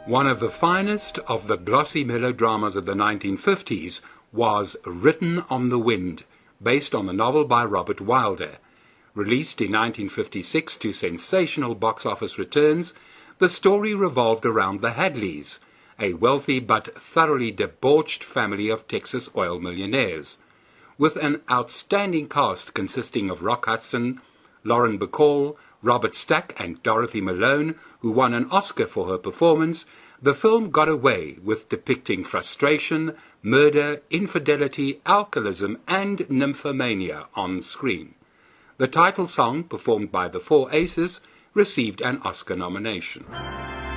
One of the finest of the glossy melodramas of the 1950s was Written on the Wind, based on the novel by Robert Wilder. Released in 1956 to sensational box office returns, the story revolved around the Hadleys, a wealthy but thoroughly debauched family of Texas oil millionaires. With an outstanding cast consisting of Rock Hudson, Lauren Bacall, Robert Stack and Dorothy Malone, who won an Oscar for her performance, the film got away with depicting frustration, murder, infidelity, alcoholism and nymphomania on screen. The title song, performed by the Four Aces, received an Oscar nomination.